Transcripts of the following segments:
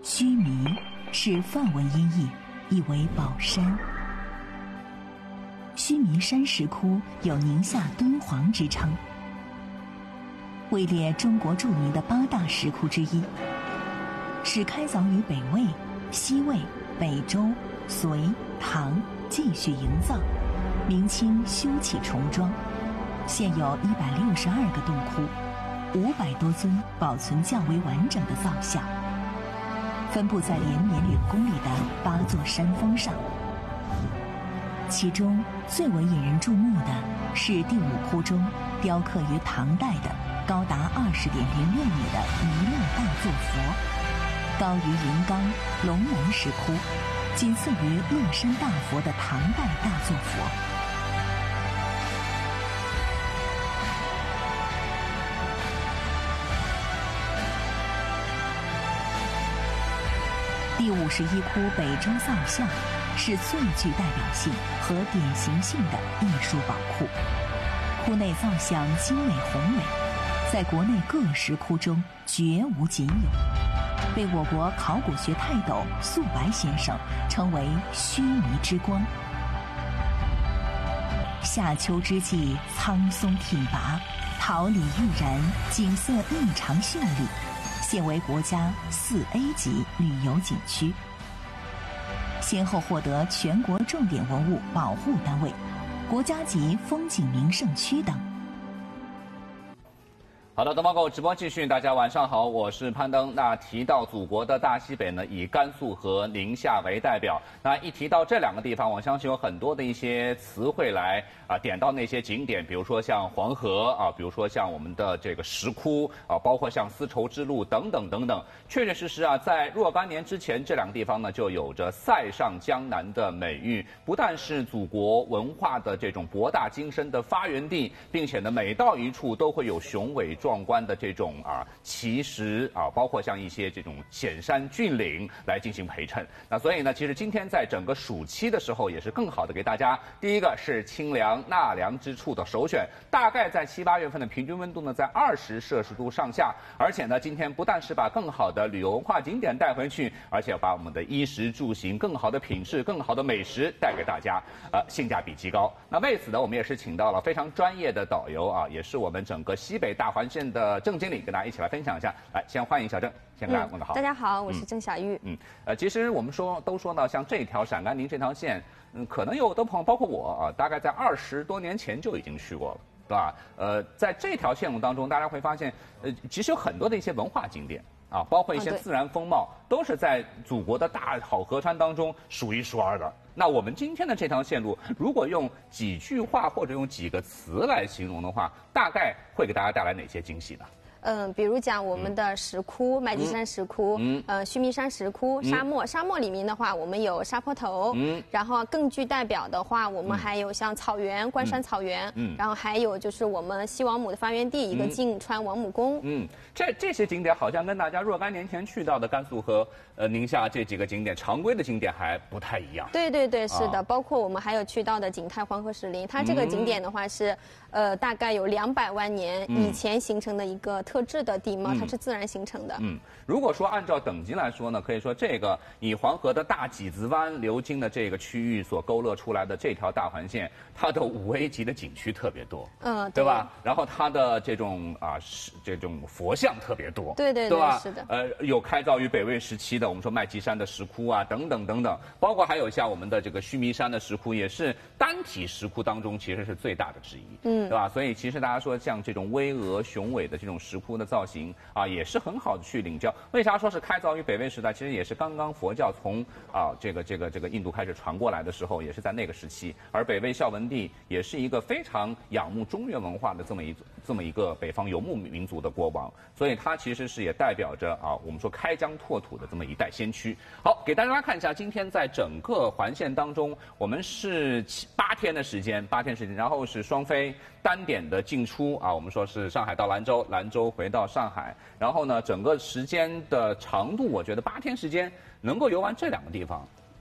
须弥是梵文音译，意为宝山。须弥山石窟有宁夏敦煌之称，位列中国著名的8大石窟之一，是开凿于北魏、西魏、北周、隋、唐，继续营造，明清修葺重装，现有162个洞窟，500多尊保存较为完整的造像，分布在连绵2公里的8座山峰上。其中最为引人注目的是第5窟中雕刻于唐代的高达20.06米的弥勒大坐佛，高于云冈、龙南石窟，仅次于乐山大佛的唐代大坐佛。第51窟北周造像是最具代表性和典型性的艺术宝库，窟内造像精美宏伟，在国内各石窟中绝无仅有，被我国考古学泰斗粟白先生称为须弥之光。夏秋之际，苍松挺拔，桃李郁然，景色异常秀丽，现为国家4A 级旅游景区，先后获得全国重点文物保护单位、国家级风景名胜区等。 好的，东方购直播继续，大家晚上好，我是攀登。那提到祖国的大西北呢，以甘肃和宁夏为代表。那一提到这2个地方，我相信有很多的一些词汇来点到那些景点，比如说像黄河比如说像我们的这个石窟包括像丝绸之路等等等等。确确实实在若干年之前，这2个地方呢就有着塞上江南的美誉，不但是祖国文化的这种博大精深的发源地，并且呢每到一处都会有雄伟壮观的这种奇石包括像一些这种险山峻岭来进行陪衬。那所以呢，其实今天在整个暑期的时候，也是更好的给大家，第一个是清凉纳凉之处的首选，大概在7、8月份的平均温度呢在20摄氏度上下，而且呢今天不但是把更好的旅游文化景点带回去，而且把我们的衣食住行更好的品质、更好的美食带给大家，性价比极高。那为此呢，我们也是请到了非常专业的导游也是我们整个西北大环线的郑经理，跟大家一起来分享一下。来，先欢迎小郑，先跟大家问个好。 大家好，我是郑小玉。 其实我们都说到像这条陕甘宁这条线，可能有的朋友包括我大概在20多年前就已经去过了，对吧？在这条线路当中，大家会发现，其实有很多的一些文化景点包括一些自然风貌，都是在祖国的大好河川当中数一数二的。那我们今天的这条线路，如果用几句话或者用几个词来形容的话，大概会给大家带来哪些惊喜呢？ 比如讲我们的石窟，麦积山石窟，须弥山石窟，沙漠里面的话，我们有沙坡头，然后更具代表的话，我们还有像草原，关山草原，然后还有就是我们西王母的发源地，一个泾川王母宫。 这些景点好像跟大家若干年前去到的甘肃和宁夏这几个景点常规的景点还不太一样。 对对对，是的，包括我们还有去到的景泰黄河石林，它这个景点的话是大概有200万年以前形成的一个特质的地貌，它是自然形成的。 如果说按照等级来说呢，可以说这个以黄河的大几子湾流经的这个区域所勾勒出来的这条大环线，它的5A 级的景区特别多，对吧？然后它的这种这种佛像特别多， 对对对吧？ 是的。 有开凿于北魏时期的，我们说麦积山的石窟等等等等，包括还有像我们的这个须弥山的石窟，也是单体石窟当中其实是最大的之一，对吧？所以其实大家说像这种巍峨雄伟的这种石窟的造型也是很好的去领教。为啥说是开凿于北魏时代？其实也是刚刚佛教从这个印度开始传过来的时候，也是在那个时期。而北魏孝文帝也是一个非常仰慕中原文化的这么一个北方游牧民族的国王，所以他其实是也代表着我们说开疆拓土的这么一代先驱。好，给大家看一下，今天在整个环线当中，我们是8天的时间，然后是双飞单点的进出我们说是上海到兰州，兰州回到上海，然后呢，整个时间的长度，我觉得8天时间能够游完这2个地方，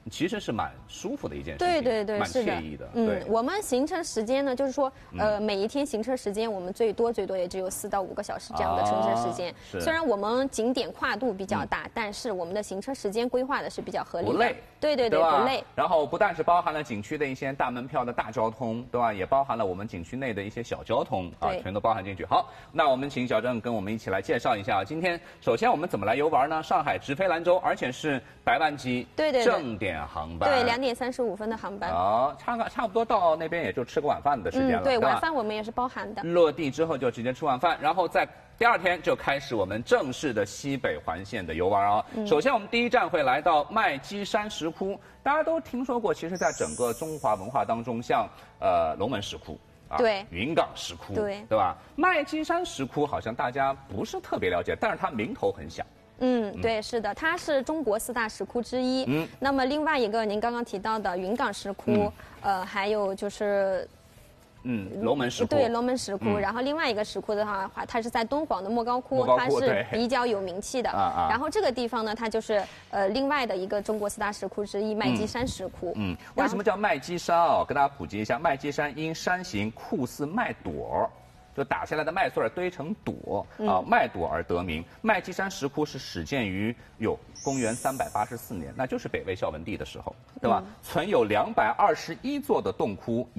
其实是蛮舒服的一件事情， 对对对， 蛮是的， 惬意的。对， 我们行程时间呢，就是说，每一天行车时间我们最多也只有4到5个小时这样的乘车时间。虽然我们景点跨度比较大，但是我们的行车时间规划的是比较合理的， 不累。 对对对，不累。 然后不但是包含了景区的一些大门票的大交通，对吧？也包含了我们景区内的一些小交通啊，全都包含进去。好，那我们请小郑跟我们一起来介绍一下，今天首先我们怎么来游玩呢？上海直飞兰州，而且是白班机， 对， 正点航班， 对，2点35分的航班。 差不多到那边也就吃个晚饭的时间了。 对，晚饭我们也是包含的。 落地之后就直接吃晚饭，然后在第2天就开始我们正式的西北环线的游玩啊。首先我们第一站会来到麦积山石窟，大家都听说过，其实在整个中华文化当中，像龙门石窟。 对， 云冈石窟， 对吧？麦积山石窟好像大家不是特别了解，但是它名头很响。 对，是的，它是中国4大石窟之一。那么另外一个您刚刚提到的云冈石窟，还有就是。 龙门石窟， 对，龙门石窟。然后另外一个石窟的话，它是在敦煌的莫高窟，它是比较有名气的。然后这个地方呢，它就是另外的一个中国4大石窟之一麦积山石窟。 为什么叫麦积山啊？跟大家普及一下，麦积山因山形酷似麦朵。就打下来的麦穗堆成朵麦朵而得名。麦积山石窟是始建于公元384年，那就是北魏孝文帝的时候，对吧？存有221座的洞窟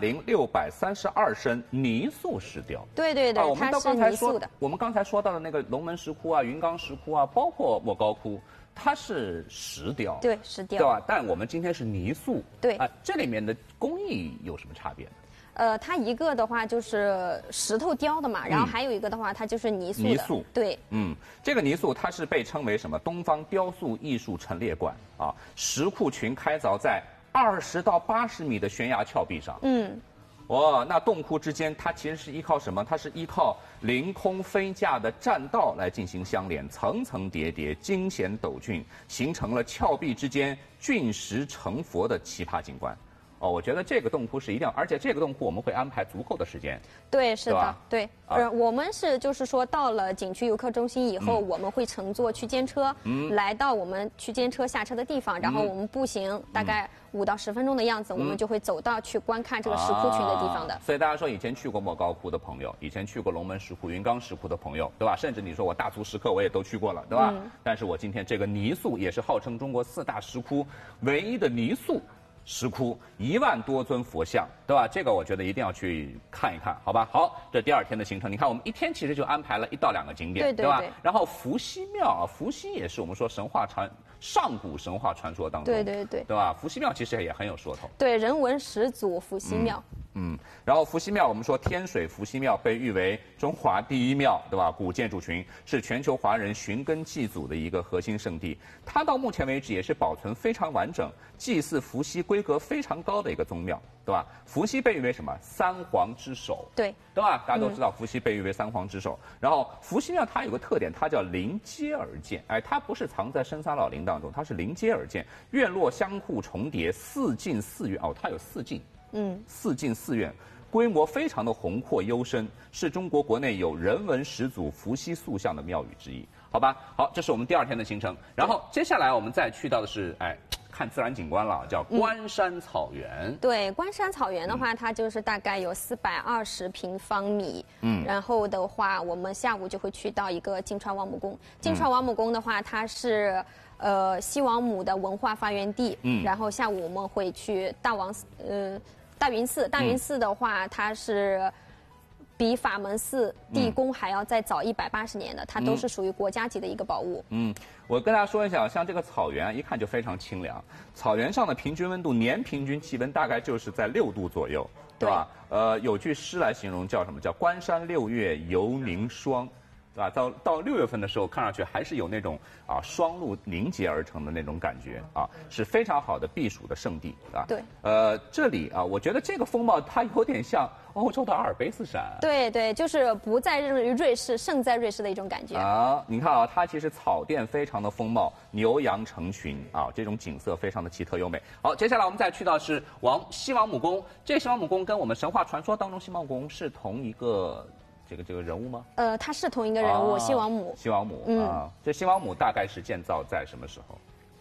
，10632升泥塑石雕。 对，它是泥塑的。 我们刚才说到的那个龙门石窟啊、云冈石窟啊，包括莫高窟，它是石雕， 对，石雕， 对吧？但我们今天是泥塑， 对这里面的工艺有什么差别呢？ 它一个的话就是石头雕的嘛，然后还有一个的话，它就是泥塑的。 泥塑， 对， 这个泥塑它是被称为什么？东方雕塑艺术陈列馆啊，石窟群开凿在20到80米的悬崖峭壁上。那洞窟之间，它其实是依靠什么？它是依靠凌空飞架的栈道来进行相连，层层叠叠，惊险陡峻，形成了峭壁之间峻石成佛的奇葩景观。我觉得这个洞窟是一定要，而且这个洞窟我们会安排足够的时间。 对，是的，对。我们是就是说到了景区游客中心以后，我们会乘坐区间车，来到我们区间车下车的地方，然后我们步行大概5到10分钟的样子，我们就会走到去观看这个石窟群的地方的。 所以大家说以前去过莫高窟的朋友，以前去过龙门石窟、云冈石窟的朋友，对吧？甚至你说我大足石刻我也都去过了，对吧？但是我今天这个泥塑也是号称中国4大石窟唯一的泥塑石窟，1万多尊佛像，对吧？这个我觉得一定要去看一看，好吧？好，这第2天的行程，你看我们1天其实就安排了1到2个景点，对吧？然后伏羲庙，伏羲也是我们说上古神话传说当中，对吧？伏羲庙其实也很有说头， 对，人文始祖伏羲庙。 然后伏羲庙，我们说天水伏羲庙被誉为中华第一庙，对吧？古建筑群是全球华人寻根祭祖的一个核心圣地。它到目前为止也是保存非常完整，祭祀伏羲规格非常高的一个宗庙，对吧？伏羲被誉为什么？3皇之首，对吧？大家都知道伏羲被誉为3皇之首。然后伏羲庙它有个特点，它叫临街而建，它不是藏在深山老林当中，它是临街而建，院落相互重叠，4进4院，它有4进。4进4院，规模非常的宏阔幽深，是中国国内有人文始祖伏羲塑像的庙宇之一，好吧？好，这是我们第2天的行程。然后接下来我们再去到的是，看自然景观了，叫关山草原。 对，关山草原的话，它就是大概有420平方米。然后的话，我们下午就会去到一个金川王母宫。金川王母宫的话，它是西王母的文化发源地。然后下午我们会去大云寺。大云寺的话，它是比法门寺地宫还要再早180年的，它都是属于国家级的一个宝物。 我跟大家说一下，像这个草原一看就非常清凉，草原上的平均温度，年平均气温大概就是在6度左右，对吧？有句诗来形容，叫什么？叫关山6月犹凝霜。对吧？到6月份的时候，看上去还是有那种霜露凝结而成的那种感觉是非常好的避暑的圣地啊。 对。 这里我觉得这个风貌它有点像欧洲的阿尔卑斯山。 对，就是不在瑞士，胜在瑞士的一种感觉你看它其实草甸非常的丰茂，牛羊成群这种景色非常的奇特优美。好，接下来我们再去到是西王母宫。这西王母宫跟我们神话传说当中西王母宫是同一个。这个人物吗？ 他是同一个人物，西王母。 西王母这西王母大概是建造在什么时候？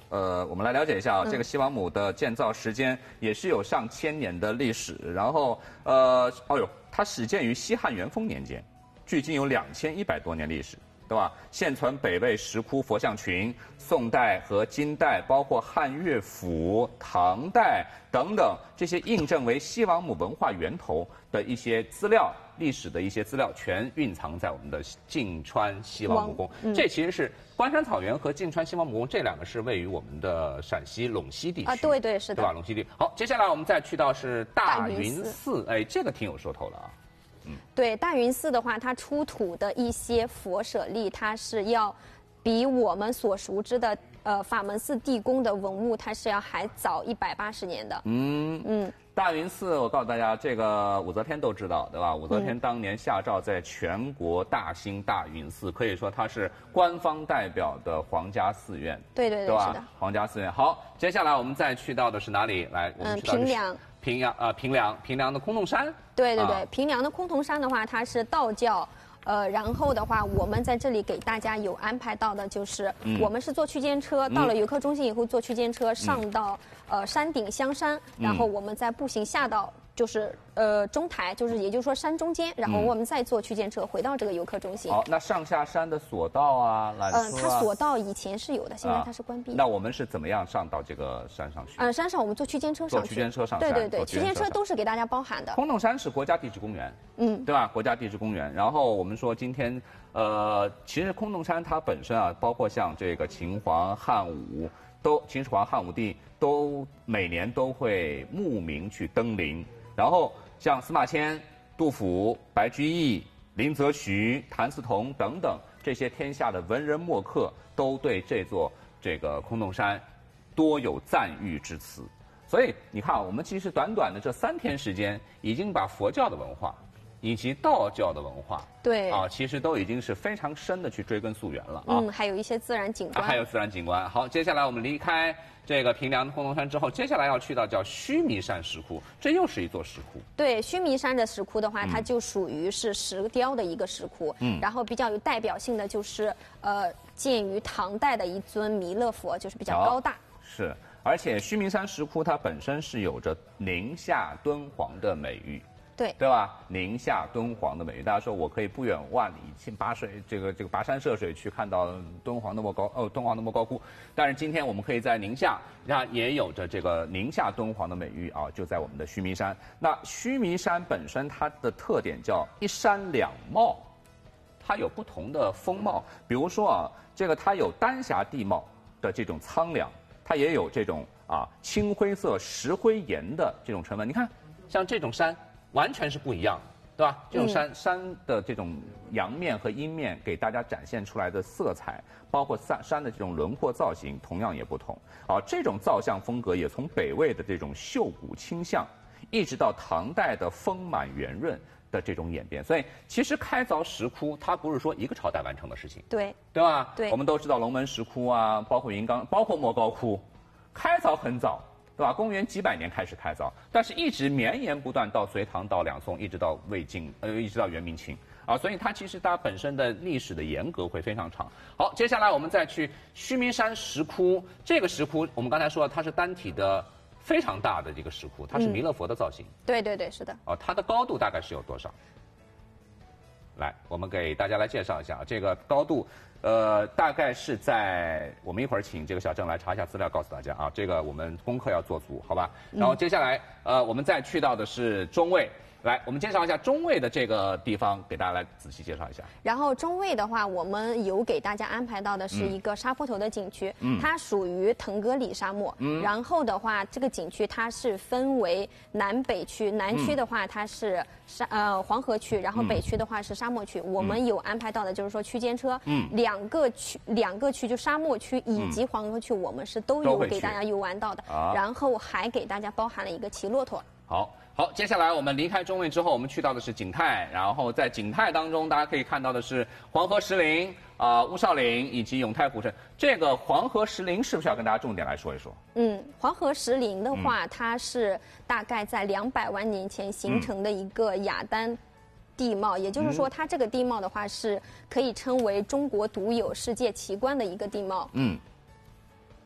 我们来了解一下啊，这个西王母的建造时间也是有上千年的历史。然后它始建于西汉元丰年间，距今有2100多年历史。对吧？现存北魏石窟佛像群，宋代和金代，包括汉乐府、唐代等等，这些印证为西王母文化源头的一些资料、历史的一些资料，全蕴藏在我们的晋川西王母宫。这其实是关山草原和晋川西王母宫这两个是位于我们的陕西陇西地区对对是的， 对吧？陇西地。好，接下来我们再去到是大云寺，哎，这个挺有说头的啊。 对，大云寺的话，它出土的一些佛舍利，它是要比我们所熟知的法门寺地宫的文物，它是要还早180年的。 大云寺，我告诉大家，这个武则天都知道，对吧？武则天当年下诏在全国大兴大云寺，可以说它是官方代表的皇家寺院。 对，是的。 皇家寺院。好，接下来我们再去到的是哪里？来，我们去到平凉的崆峒山。 对，平凉的崆峒山的话，它是道教。然后的话，我们在这里给大家有安排到的就是，我们是坐区间车，到了游客中心以后坐区间车上到山顶香山，然后我们再步行下到就是中台，就是也就是说山中间，然后我们再坐区间车回到这个游客中心。 好，那上下山的索道啊，缆车啊， 它索道以前是有的，现在它是关闭的。 那我们是怎么样上到这个山上去？ 山上我们坐区间车上去。 坐区间车上山。 对，区间车都是给大家包含的。 崆峒山是国家地质公园，对吧？国家地质公园。然后我们说今天，其实崆峒山它本身啊，包括像这个秦皇汉武。秦始皇汉武帝都每年都会慕名去登临，然后像司马迁、杜甫、白居易、林则徐、谭嗣同等等这些天下的文人墨客都对这个崆峒山多有赞誉之词。所以你看，我们其实短短的这3天时间，已经把佛教的文化以及道教的文化， 对其实都已经是非常深的去追根溯源了啊。 还有一些自然景观， 还有自然景观。好，接下来我们离开这个平凉的崆峒山之后，接下来要去到叫须弥山石窟，这又是一座石窟。 对，须弥山的石窟的话，它就属于是石雕的一个石窟。然后比较有代表性的就是建于唐代的一尊弥勒佛，就是比较高大。 是，而且须弥山石窟它本身是有着宁夏敦煌的美誉。对吧？宁夏敦煌的美誉，大家说我可以不远万里进这个跋山涉水去看到敦煌那么高窟，但是今天我们可以在宁夏，那也有着这个宁夏敦煌的美誉啊，就在我们的须弥山。那须弥山本身它的特点叫一山两貌，它有不同的风貌。比如说啊，这个它有丹霞地貌的这种苍凉，它也有这种青灰色石灰岩的这种成分。你看，像这种山。完全是不一样的，对吧？这种山的这种阳面和阴面给大家展现出来的色彩，包括山的这种轮廓造型，同样也不同。这种造像风格也从北魏的这种秀骨清向，一直到唐代的丰满圆润的这种演变。所以，其实开凿石窟，它不是说一个朝代完成的事情，对吧？对，我们都知道龙门石窟啊，包括云冈，包括莫高窟，开凿很早。对吧？公元几百年开始开凿，但是一直绵延不断到隋唐到两宋，一直到魏晋，一直到元明清所以它其实它本身的历史的沿革会非常长。好，接下来我们再去须弥山石窟。这个石窟我们刚才说了，它是单体的非常大的这个石窟，它是弥勒佛的造型。对，是的。它的高度大概是有多少？来，我们给大家来介绍一下这个高度。大概是在我们一会儿请这个小郑来查一下资料，告诉大家啊，这个我们功课要做足，好吧？然后接下来我们再去到的是中卫。来，我们介绍一下中卫的这个地方，给大家来仔细介绍一下。然后中卫的话，我们有给大家安排到的是一个沙坡头的景区，它属于腾格里沙漠。然后的话，这个景区它是分为南北区，南区的话它是黄河区，然后北区的话是沙漠区。我们有安排到的就是说区间车，两个区就沙漠区以及黄河区，我们是都有给大家游玩到的。然后还给大家包含了一个骑骆驼。好，接下来我们离开中卫之后，我们去到的是景泰，然后在景泰当中，大家可以看到的是黄河石林、乌少岭以及永泰古镇。这个黄河石林是不是要跟大家重点来说一说？黄河石林的话，它是大概在200万年前形成的一个雅丹地貌，也就是说，它这个地貌的话是可以称为中国独有、世界奇观的一个地貌。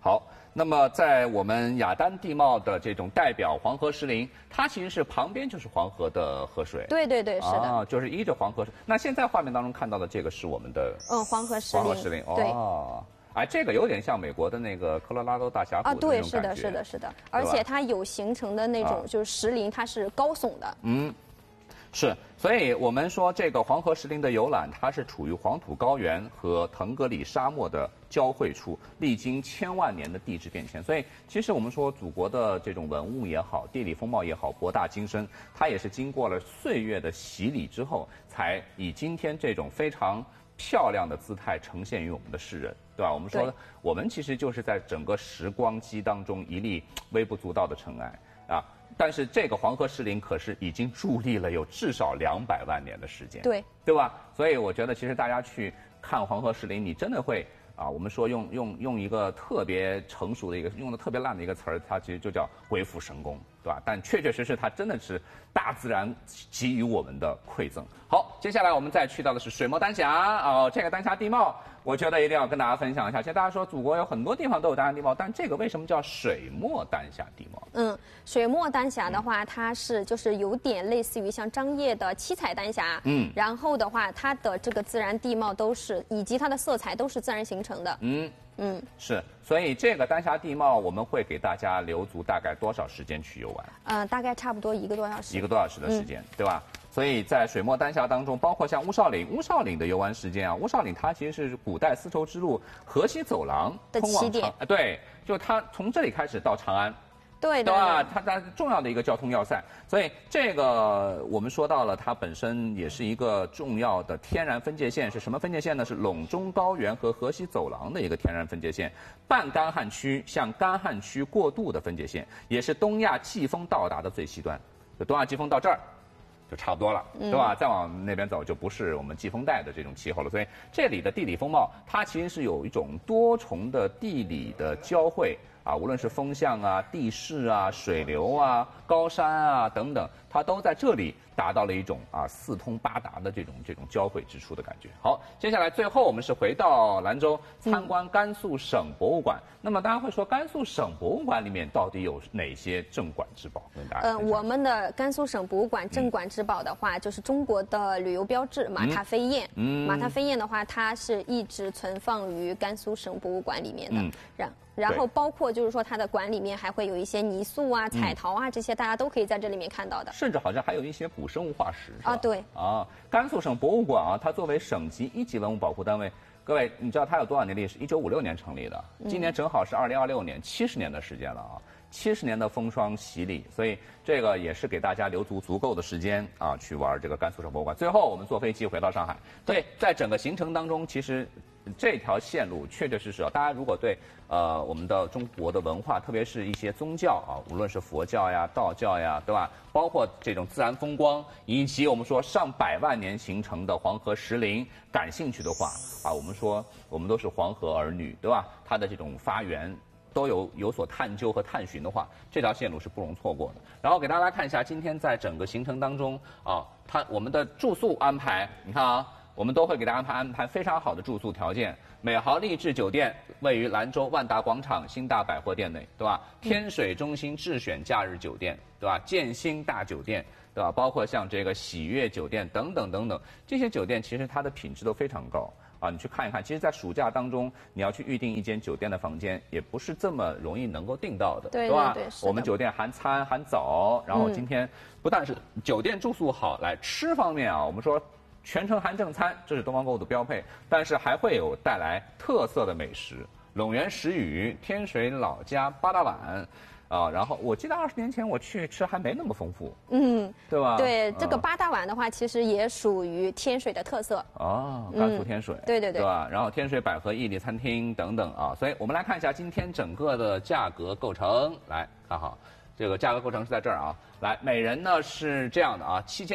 好。那么，在我们雅丹地貌的这种代表黄河石林，它其实是旁边就是黄河的河水。 对对对，是的。 啊，就是依着黄河。那现在画面当中看到的这个是我们的黄河石林。 黄河石林哦。哎，这个有点像美国的那个科罗拉多大峡谷的那种感觉。 对，是的，是的，是的。而且它有形成的那种就是石林，它是高耸的。 是，所以我们说这个黄河石林的游览，它是处于黄土高原和腾格里沙漠的交汇处，历经千万年的地质变迁。所以，其实我们说祖国的这种文物也好，地理风貌也好，博大精深，它也是经过了岁月的洗礼之后，才以今天这种非常漂亮的姿态呈现于我们的世人，对吧？我们说，我们其实就是在整个时光机当中一粒微不足道的尘埃啊。但是这个黄河石林可是已经伫立了有至少200万年的时间，对吧？所以我觉得其实大家去看黄河石林，你真的会啊，我们说用一个特别成熟的用的特别烂的一个词儿，它其实就叫鬼斧神工，对吧？但确确实实它真的是大自然给予我们的馈赠。好，接下来我们再去到的是水墨丹霞这个丹霞地貌，我觉得一定要跟大家分享一下。现在大家说祖国有很多地方都有丹霞地貌，但这个为什么叫水墨丹霞地貌？ 水墨丹霞的话，它是就是有点类似于像张掖的七彩丹霞，然后的话，它的这个自然地貌都是以及它的色彩都是自然形成的。 是，所以这个丹霞地貌我们会给大家留足大概多少时间去游玩？ 大概差不多1个多小时。 1个多小时的时间，对吧？所以在水墨丹霞当中，包括像乌绍岭的游玩时间啊，乌绍岭它其实是古代丝绸之路河西走廊的起点， 对，就它从这里开始到长安。 对吧？它重要的一个交通要塞，所以这个我们说到了，它本身也是一个重要的天然分界线。是什么分界线呢？是陇中高原和河西走廊的一个天然分界线，半干旱区向干旱区过渡的分界线，也是东亚季风到达的最西端。就东亚季风到这儿就差不多了，对吧？再往那边走就不是我们季风带的这种气候了。所以这里的地理风貌，它其实是有一种多重的地理的交汇。无论是风向啊、地势啊、水流啊、高山啊等等，它都在这里达到了一种四通八达的这种交汇之处的感觉。好，接下来最后我们是回到兰州参观甘肃省博物馆。那么大家会说，甘肃省博物馆里面到底有哪些镇馆之宝？跟大家我们的甘肃省博物馆镇馆之宝的话，就是中国的旅游标志马踏飞燕。马踏飞燕的话，它是一直存放于甘肃省博物馆里面的。然后包括就是说它的馆里面还会有一些泥塑啊、彩陶啊这些，大家都可以在这里面看到的。 甚至好像还有一些古生物化石。 对。 甘肃省博物馆它作为省级1级文物保护单位，各位你知道它有多少年历史？1956年成立的，今年正好是2026年，70年的时间了70年的风霜洗礼，所以这个也是给大家留足够的时间去玩这个甘肃省博物馆。最后我们坐飞机回到上海。对，在整个行程当中，其实这条线路确确实实大家如果对我们的中国的文化，特别是一些宗教无论是佛教呀、道教呀，对吧？包括这种自然风光，以及我们说上百万年形成的黄河石林，感兴趣的话我们说我们都是黄河儿女，对吧？它的这种发源都有所探究和探寻的话，这条线路是不容错过的。然后给大家看一下，今天在整个行程当中我们的住宿安排，你看我们都会给大家安排非常好的住宿条件。美豪丽致酒店位于兰州万达广场新大百货店内，对吧？天水中心智选假日酒店，对吧？建新大酒店，对吧？包括像这个喜悦酒店等等等等，这些酒店其实它的品质都非常高你去看一看。其实，在暑假当中，你要去预订一间酒店的房间，也不是这么容易能够订到的， 对吧？ 对， 我们酒店含餐含早，然后今天不但是酒店住宿好，来吃方面我们说全程含正餐，这是东方购物的标配，但是还会有带来特色的美食，陇源石鱼、天水老家八大碗然后我记得20年前我去吃还没那么丰富，对吧？ 对，这个八大碗的话，其实也属于天水的特色。 甘肃天水， 对， 对吧？然后天水百合屹立餐厅等等所以我们来看一下今天整个的价格构成，来看好。这个价格构成是在这儿来，每人呢是这样的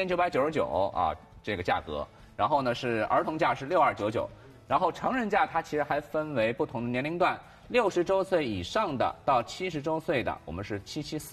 7999这个价格，然后呢是儿童价是6299，然后成人价它其实还分为不同的年龄段，60周岁以上的到70周岁的我们是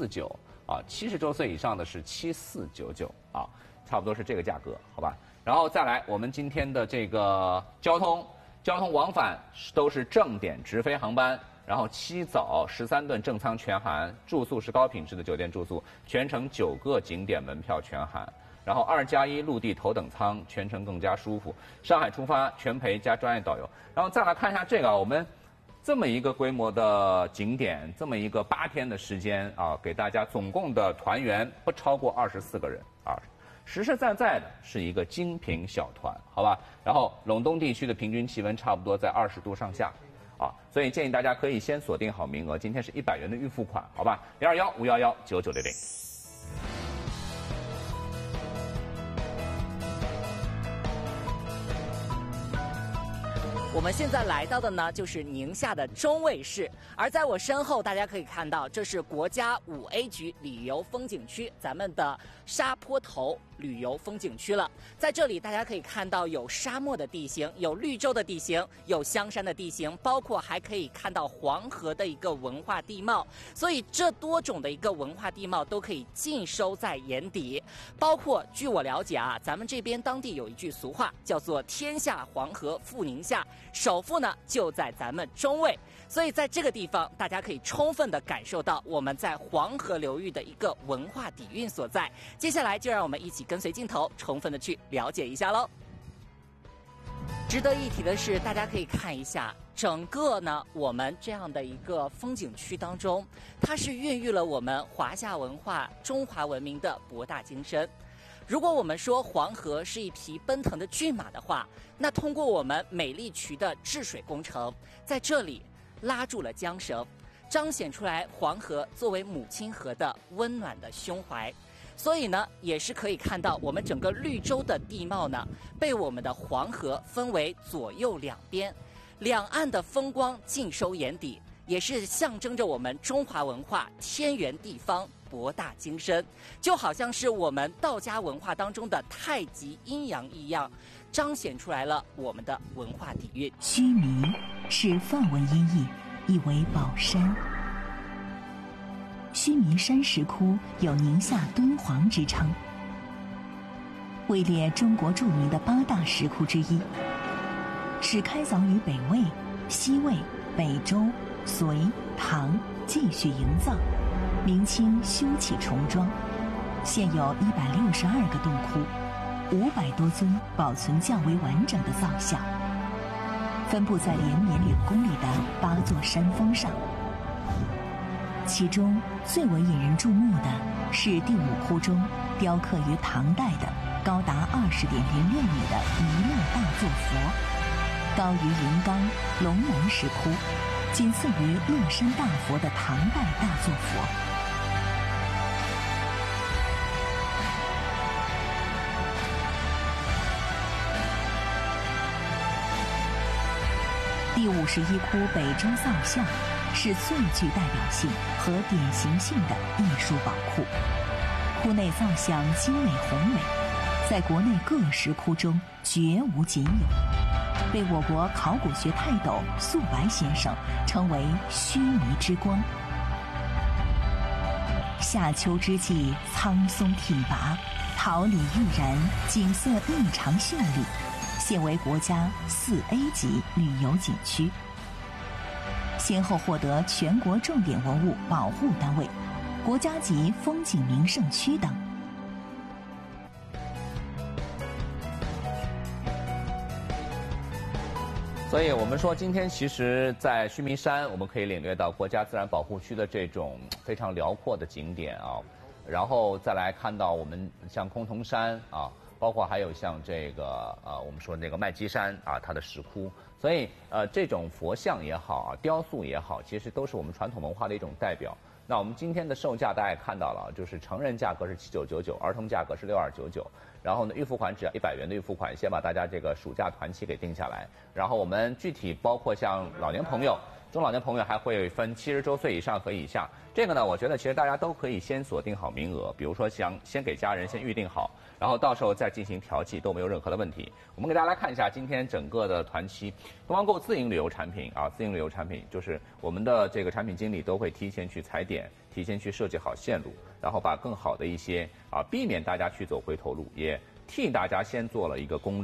774970周岁以上的是7499差不多是这个价格，好吧？然后再来我们今天的这个交交通往返都是正点直飞航班，然后7早13顿正舱全含，住宿是高品质的酒店住宿，全程9个景点门票全含。然后2+1陆地头等舱，全程更加舒服。上海出发全陪加专业导游。然后再来看一下这个，我们这么一个规模的景点，这么一个8天的时间啊，给大家总共的团员不超过24个人啊，实实在在的是一个精品小团，好吧？然后陇东地区的平均气温差不多在20度上下。啊，所以建议大家可以先锁定好名额，今天是100元的预付款，好吧？021-511-9960。 我们现在来到的呢，就是宁夏的中卫市，而在我身后，大家可以看到，这是国家5A 级旅游风景区，咱们的沙坡头旅游风景区了。在这里，大家可以看到有沙漠的地形，有绿洲的地形，有香山的地形，包括还可以看到黄河的一个文化地貌。所以这多种的一个文化地貌都可以尽收在眼底。包括据我了解啊，咱们这边当地有一句俗话，叫做“天下黄河赴宁夏”。首富呢就在咱们中卫，所以在这个地方，大家可以充分的感受到我们在黄河流域的一个文化底蕴所在。接下来就让我们一起跟随镜头，充分的去了解一下喽。值得一提的是，大家可以看一下整个呢我们这样的一个风景区当中，它是孕育了我们华夏文化、中华文明的博大精深。如果我们说黄河是一匹奔腾的骏马的话，那通过我们美丽渠的治水工程，在这里拉住了缰绳，彰显出来黄河作为母亲河的温暖的胸怀。所以呢，也是可以看到我们整个绿洲的地貌呢，被我们的黄河分为左右两边，两岸的风光尽收眼底，也是象征着我们中华文化天圆地方博大精深，就好像是我们道家文化当中的太极阴阳一样，彰显出来了我们的文化底蕴。 须弥是梵文音译，意为宝山。须弥山石窟有宁夏敦煌之称，位列中国著名的8大石窟之一，始开凿于北魏、西魏、北周、隋、唐，继续营造。明清修葺重装，现有162个洞窟，500多尊保存较为完整的造像，分布在连绵2公里的8座山峰上。其中最为引人注目的是第5窟中雕刻于唐代的高达20.06米的弥勒大坐佛，高于云冈、龙南石窟，仅次于乐山大佛的唐代大坐佛。第51窟北周造像是最具代表性和典型性的艺术宝库，窟内造像精美宏伟，在国内各石窟中绝无仅有，被我国考古学泰斗粟白先生称为须弥之光。夏秋之际，苍松挺拔，桃李郁然，景色异常秀丽，现为国家4A 级旅游景区，先后获得全国重点文物保护单位、国家级风景名胜区等。 所以我们说，今天其实，在须弥山，我们可以领略到国家自然保护区的这种非常辽阔的景点啊，然后再来看到我们像崆峒山啊，包括还有像这个我们说那个麦积山啊，它的石窟。所以这种佛像也好啊，雕塑也好，其实都是我们传统文化的一种代表。那我们今天的售价大家也看到了，就是成人价格是7999，儿童价格是6299。然后呢，预付款只要100元的预付款，先把大家这个暑假团期给定下来。然后我们具体包括像老年朋友、中老年朋友还会分70周岁以上和以下。这个呢，我觉得其实大家都可以先锁定好名额，比如说想先给家人先预定好，然后到时候再进行调剂都没有任何的问题。我们给大家来看一下今天整个的团期，东方购自营旅游产品啊，自营旅游产品就是我们的这个产品经理都会提前去踩点，提前去设计好线路，然后把更好的一些避免大家去走回头路，也替大家先做了一个攻略。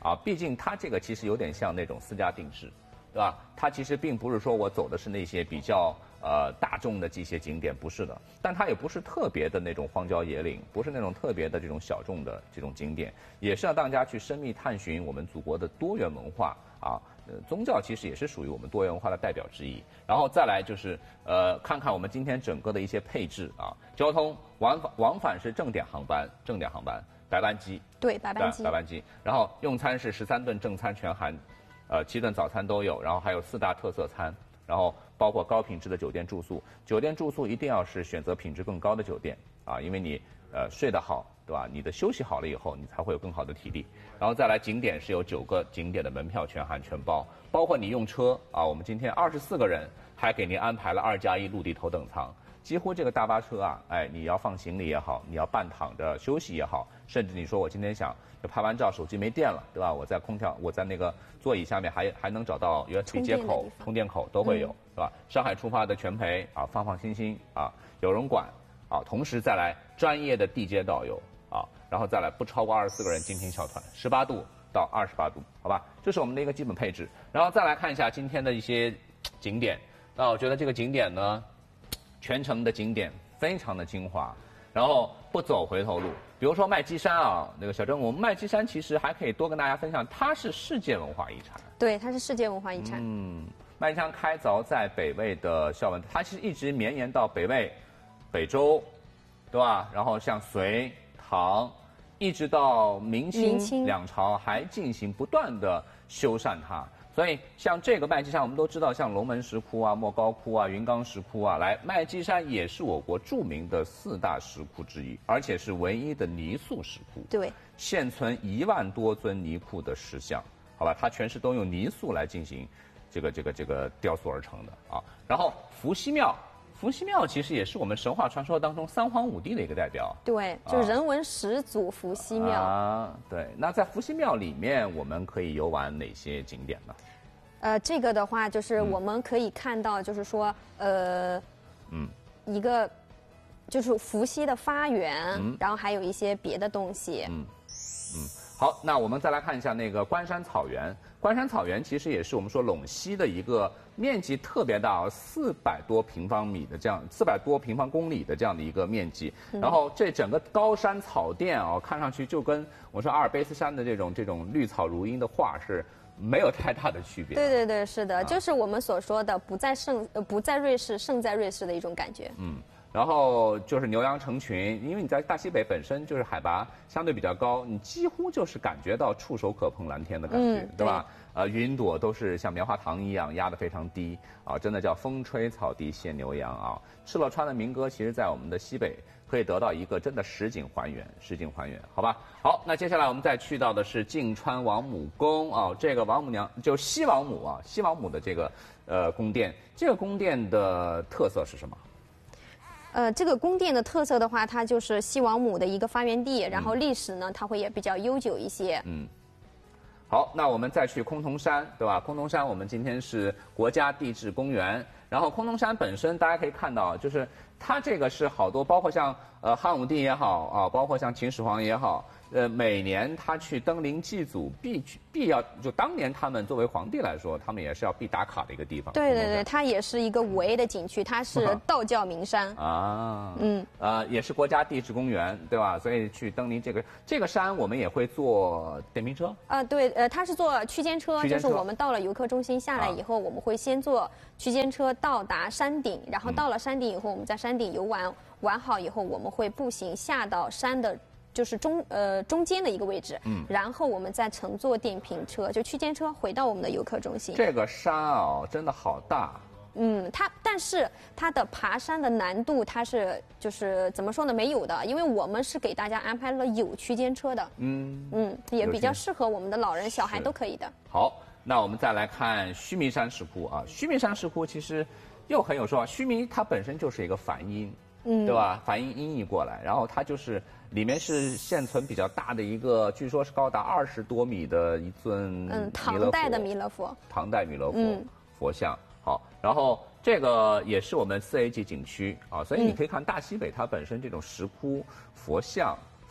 啊，毕竟它这个其实有点像那种私家定制，对吧？它其实并不是说我走的是那些比较大众的这些景点，不是的，但它也不是特别的那种荒郊野岭，不是那种特别的这种小众的这种景点，也是让大家去深入探寻我们祖国的多元文化啊。宗教其实也是属于我们多元文化的代表之一。然后再来就是看看我们今天整个的一些配置啊，交通往返是正点航班，白班机。 对，白班机。 然后用餐是13顿正餐全含，7顿早餐都有，然后还有4大特色餐，然后包括高品质的酒店住宿。酒店住宿一定要是选择品质更高的酒店啊，因为你睡得好，对吧？你的休息好了以后，你才会有更好的体力。然后再来景点是有9个景点的门票全含全包，包括你用车啊，我们今天24个人还给您安排了2+1陆地头等舱。几乎这个大巴车啊，哎，你要放行李也好，你要半躺着休息也好，甚至你说我今天想拍完照手机没电了，对吧？我在那个座椅下面还能找到 USB 接口、充电口都会有，是吧？上海出发的全陪啊，放心啊，有人管啊，同时再来专业的地接导游啊，然后再来不超过24个人精品小团，18度到28度，好吧？这是我们的一个基本配置。然后再来看一下今天的一些景点，那我觉得这个景点呢，全程的景点非常的精华，然后不走回头路。比如说麦积山啊，那个小郑，我们麦积山其实还可以多跟大家分享，它是世界文化遗产。 对，它是世界文化遗产。 麦积山开凿在北魏的孝文，它其实一直绵延到北魏、北周，对吧？然后像隋、唐，一直到明清两朝还进行不断的修缮它。所以像这个麦积山，我们都知道，像龙门石窟啊、莫高窟啊、云冈石窟啊，麦积山也是我国著名的4大石窟之一，而且是唯一的泥塑石窟。 对， 现存1万多尊泥窟的石像，好吧，它全是都用泥塑来进行这个雕塑而成的啊。然后伏羲庙其实也是我们神话传说当中3皇5帝的一个代表。 对，就人文始祖伏羲庙啊。对，那在伏羲庙里面，我们可以游玩哪些景点呢？ 这个的话，就是我们可以看到，就是说，一个就是伏羲的发源，然后还有一些别的东西。 好，那我们再来看一下那个关山草原。关山草原其实也是我们说陇西的一个面积特别大，400多平方公里的这样的一个面积。然后这整个高山草甸啊，看上去就跟我说阿尔卑斯山的这种绿草如茵的画是没有太大的区别。 对，是的，就是我们所说的不在瑞士，胜在瑞士的一种感觉。 然后就是牛羊成群，因为你在大西北本身就是海拔相对比较高，你几乎就是感觉到触手可碰蓝天的感觉，对吧？云朵都是像棉花糖一样压得非常低啊，真的叫风吹草低见牛羊啊。敕勒川的民歌，其实在我们的西北可以得到一个真的实景还原，好吧？好，那接下来我们再去到的是泾川王母宫啊，这个王母娘就西王母啊，西王母的这个宫殿，这个宫殿的特色是什么？ 这个宫殿的特色的话，它就是西王母的一个发源地，然后历史呢，它会也比较悠久一些。 好，那我们再去崆峒山，对吧？崆峒山我们今天是国家地质公园，然后崆峒山本身大家可以看到，就是它这个是好多，包括像汉武帝也好啊，包括像秦始皇也好。每年他去登临祭祖，必要就当年他们作为皇帝来说，他们也是要必打卡的一个地方。 对，它也是一个5A 的景区，它是道教名山啊。也是国家地质公园，对吧？所以去登临这个山，我们也会坐电瓶车。 对，它是坐区间车，就是我们到了游客中心下来以后，我们会先坐区间车到达山顶，然后到了山顶以后，我们在山顶游玩好以后，我们会步行下到山的。就是中间的一个位置，然后我们再乘坐电瓶车，就区间车回到我们的游客中心。 这个山啊，真的好大。 但是它的爬山的难度，它是就是怎么说呢？没有的，因为我们是给大家安排了有区间车的。也比较适合我们的老人、小孩都可以的。 好，那我们再来看须弥山石窟啊。须弥山石窟其实又很有说，须弥它本身就是一个梵音。对吧？梵音音译过来，然后它就是里面是现存比较大的一个，据说是高达20多米的一尊唐代的弥勒佛， 佛像。好，然后这个也是我们4A 级景区啊，所以你可以看大西北它本身这种石窟、佛像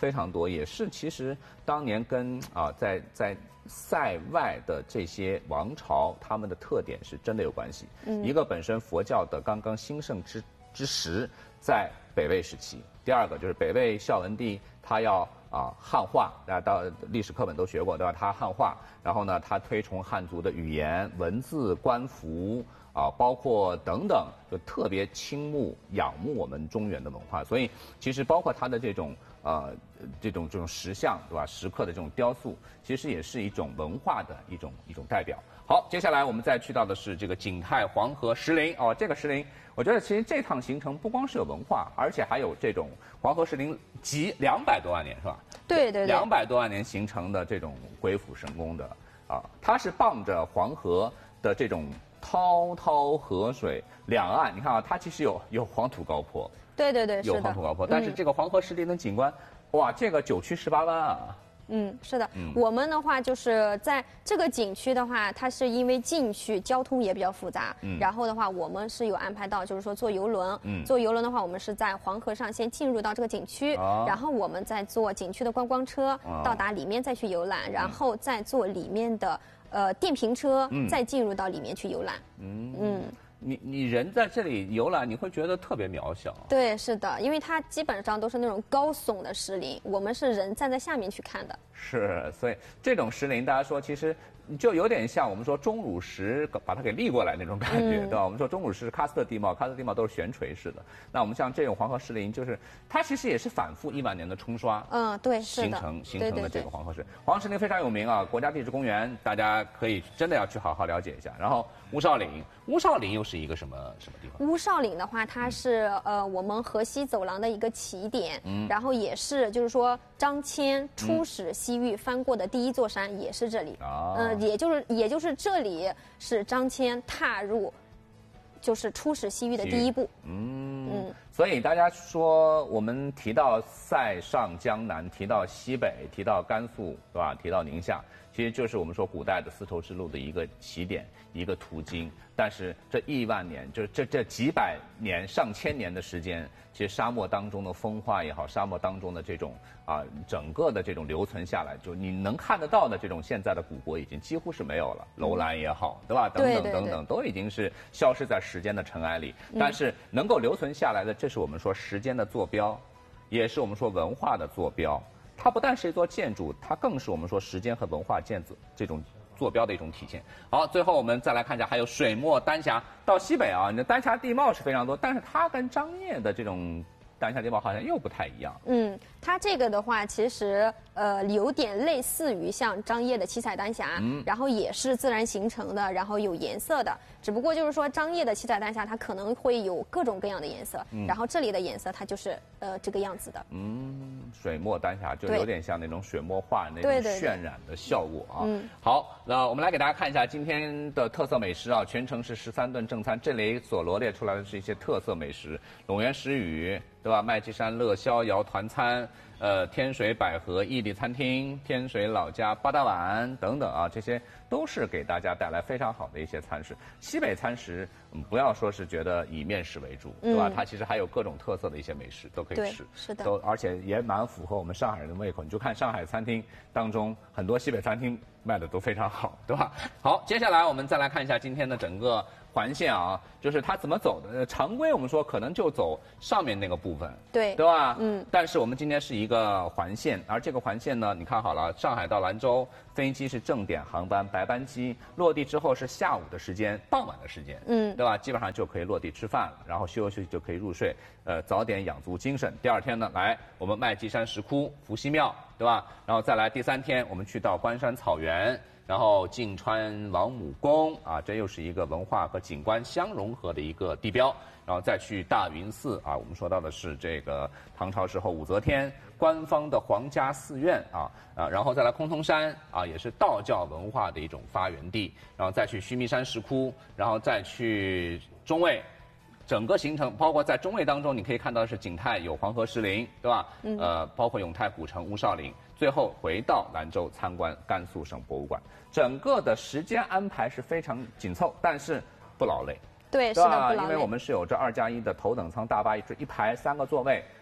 非常多，也是其实当年跟在塞外的这些王朝，他们的特点是真的有关系。一个本身佛教的刚刚兴盛之时，在北魏时期；第二个就是北魏孝文帝他要汉化，大家到历史课本都学过，对吧？他汉化，然后呢，他推崇汉族的语言、文字、官服。包括等等，就特别倾慕、仰慕我们中原的文化，所以其实包括它的这种石像，对吧？石刻的这种雕塑，其实也是一种文化的一种代表。好，接下来我们再去到的是这个景泰黄河石林这个石林，我觉得其实这趟行程不光是有文化，而且还有这种黄河石林集200多万年，是吧？ 对对对 ，200多万年形成的这种鬼斧神工的它是傍着黄河的这种。滔滔河水两岸，你看它其实有黄土高坡， 对对对， 有黄土高坡，但是这个黄河石林的景观，哇，这个9曲18弯啊。 是的，我们的话就是在这个景区的话，它是因为进去交通也比较复杂，然后的话我们是有安排到，就是说坐游轮，坐游轮的话，我们是在黄河上先进入到这个景区，然后我们再坐景区的观光车到达里面再去游览，然后再坐里面的电瓶车，再进入到里面去游览。 你人在这里游览，你会觉得特别渺小。 对，是的，因为它基本上都是那种高耸的石林，我们是人站在下面去看的。 是，所以这种石林，大家说其实就有点像我们说钟乳石把它给立过来那种感觉，对吧？我们说钟乳石是喀斯特地貌，喀斯特地貌都是悬垂式的。那我们像这种黄河石林，就是它其实也是反复1万年的冲刷， 对，是的， 形成的这个黄河石。黄河石林非常有名啊，国家地质公园，大家可以真的要去好好了解一下。然后乌绍岭又是一个什么地方？ 乌绍岭的话，它是我们河西走廊的一个起点，然后也是就是说张骞出使西域翻过的第一座山也是这里，也就是这里是张骞踏入就是出使西域的第一步。 所以大家说我们提到塞上江南，提到西北，提到甘肃，对吧？提到宁夏，其实就是我们说古代的丝绸之路的一个起点，一个途经。但是这1万年，就是这几百年、上千年的时间，其实沙漠当中的风化也好，沙漠当中的这种整个的这种留存下来，就你能看得到的这种现在的古国已经几乎是没有了，楼兰也好，对吧？等等等等，都已经是消失在时间的尘埃里。但是能够留存下来的，这是我们说时间的坐标，也是我们说文化的坐标。它不但是一座建筑，它更是我们说时间和文化这种坐标的一种体现。好，最后我们再来看一下，还有水墨丹霞。到西北你的丹霞地貌是非常多，但是它跟张掖的这种丹霞地貌好像又不太一样。 它这个的话，其实有点类似于像张掖的七彩丹霞，然后也是自然形成的，然后有颜色的。只不过就是说张掖的七彩丹霞它可能会有各种各样的颜色，然后这里的颜色它就是这个样子的。 水墨丹霞就有点像那种水墨画那种渲染的效果啊。好，那我们来给大家看一下今天的特色美食啊，全程是13顿正餐，这里所罗列出来的是一些特色美食，陇源石语，对吧？麦积山乐逍遥团餐，天水百合异地餐厅，天水老家八大碗等等啊，这些都是给大家带来非常好的一些餐食。西北餐食，不要说是觉得以面食为主，对吧？它其实还有各种特色的一些美食都可以吃， 是的， 而且也蛮符合我们上海人的胃口。你就看上海餐厅当中，很多西北餐厅卖的都非常好，对吧？好，接下来我们再来看一下今天的整个环线啊，就是它怎么走的。常规我们说可能就走上面那个部分，对吧？但是我们今天是一个环线，而这个环线呢，你看好了，上海到兰州飞机是正点航班，白班机，落地之后是下午的时间，傍晚的时间，对吧？基本上就可以落地吃饭了，然后休息就可以入睡，早点养足精神。第二天呢，来我们麦积山石窟、伏羲庙，对吧？然后再来第3天，我们去到关山草原。然后泾川王母宫啊，这又是一个文化和景观相融合的一个地标。然后再去大云寺啊，我们说到的是这个唐朝时候武则天官方的皇家寺院然后再来崆峒山啊，也是道教文化的一种发源地。然后再去须弥山石窟，然后再去中卫。整个行程包括在中卫当中，你可以看到是景泰有黄河石林，对吧？包括永泰古城、乌绍岭，最后回到兰州参观甘肃省博物馆。整个的时间安排是非常紧凑，但是不劳累。 对，是的，不劳累。 因为我们是有这2+1的头等舱大巴，一排3个座位，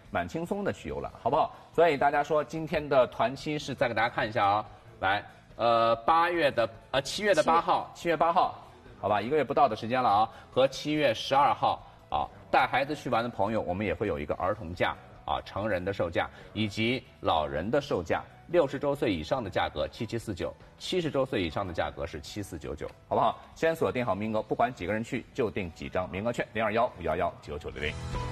蛮轻松的去游览，好不好？所以大家说今天的团期是再给大家看一下啊，来，7月的8号，7月8号，好吧，1个月不到的时间了啊，和7月12号啊，带孩子去玩的朋友，我们也会有一个儿童价啊，成人的售价以及老人的售价。60周岁以上的价格7749，70周岁以上的价格是7499，好不好？先锁定好名额，不管几个人去，就订几张名额券，021-511-9900。